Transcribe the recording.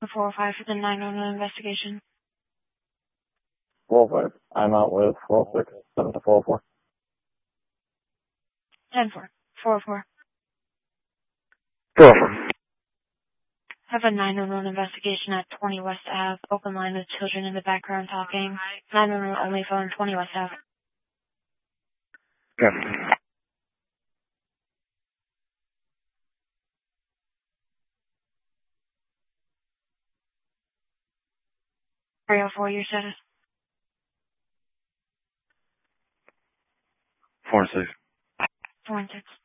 405 for the 911 investigation. 405. I'm out with 406, 7 to 404. 10-4. 404. 404. Have a 911 investigation at 20 West Ave. Open line with children in the background talking. 911 only phone, 20 West Ave. Okay. 304, your status. 4 and 6. 4 and 6.